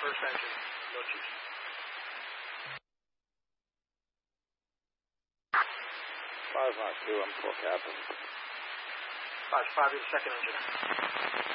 first engine, no juice. Five Mach 2, I'm full captain. 5, you're the second engineer.